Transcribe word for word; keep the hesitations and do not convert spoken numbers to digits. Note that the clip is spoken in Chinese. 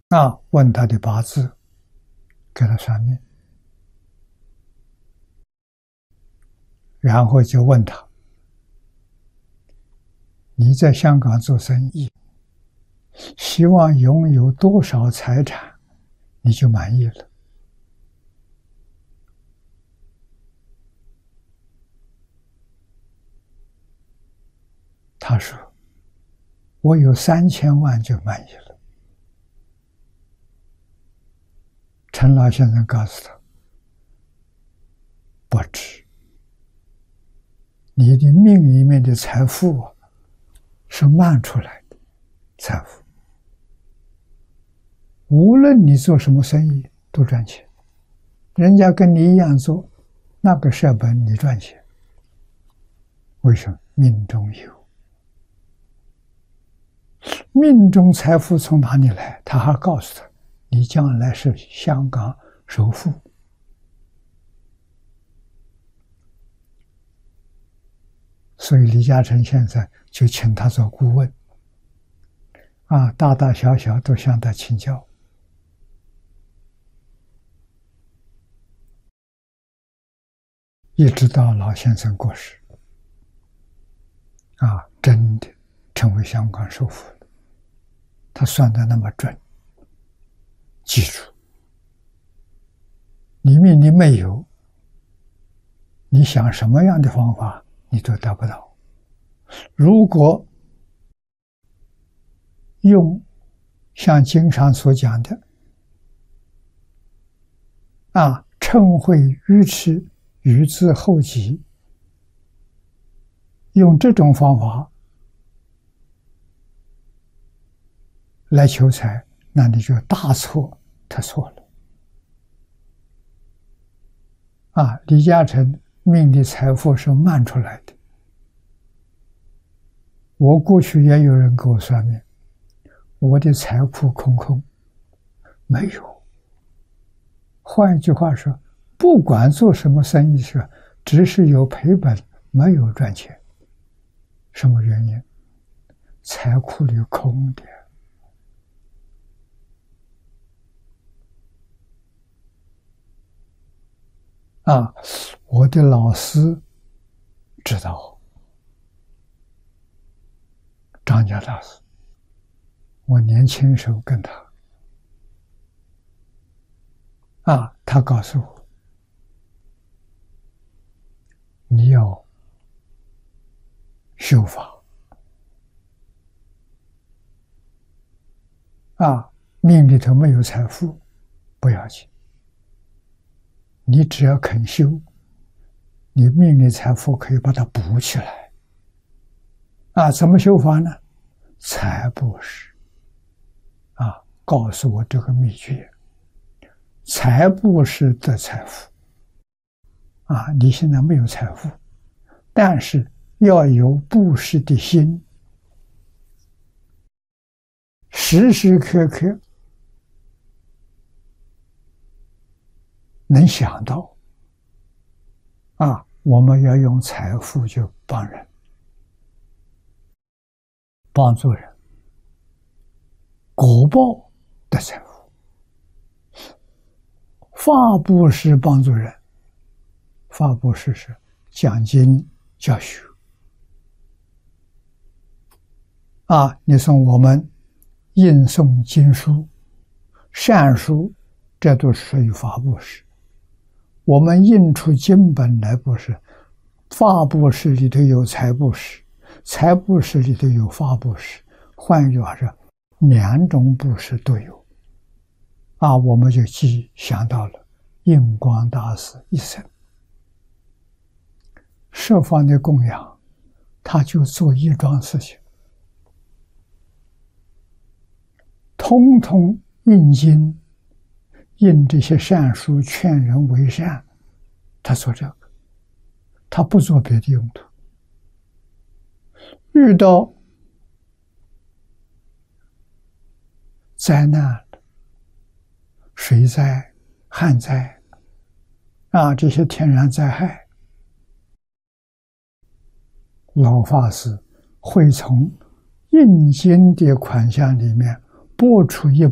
啊，问他的八字，给他算命，然后就问他：你在香港做生意，希望拥有多少财产，你就满意了？他说：我有三千万就满意了。陈老先生告诉他：不止，你的命里面的财富啊，是慢出来的财富。无论你做什么生意都赚钱，人家跟你一样做，那个设本你赚钱。为什么？命中有。命中财富从哪里来？他还告诉他：你将来是香港首富。所以李嘉诚现在就请他做顾问，啊，大大小小都向他请教。一直到老先生过世，啊，真的成为香港首富了。他算得那么准，记住，你命里没有，你想什么样的方法你都得不到。如果用像经上所讲的啊，嗔恚愚痴愚之后己，用这种方法来求财，那你就大错特错了。啊，李嘉诚命的财富是慢出来的。我过去也有人给我算命，我的财库空空，没有。换一句话说，不管做什么生意是，只是有赔本，没有赚钱。什么原因？财库里空的。啊，我的老师知道，张家大师，我年轻时候跟他，啊，他告诉我，你要修法，啊，命里头没有财富不要紧，你只要肯修，你命里财富可以把它补起来。啊，怎么修法呢？财布施。啊，告诉我这个秘诀。财布施得财富。啊，你现在没有财富，但是要有布施的心，时时刻刻能想到，啊，我们要用财富去帮人，帮助人，果报得财富。法布施帮助人，法布施是讲经教学。啊，你从我们印诵经书、善书，这都属于法布施。我们印出经本来布施，法布施里头有财布施，财布施里头有法布施。换句话说，两种布施都有。啊，我们就既想到了印光大师一生设方的供养，他就做一桩事情，通通印经，印这些善书，劝人为善，他做这个，他不做别的用途。遇到灾难、水灾、旱灾啊，这些天然灾害，老法师会从印经的款项里面拨出一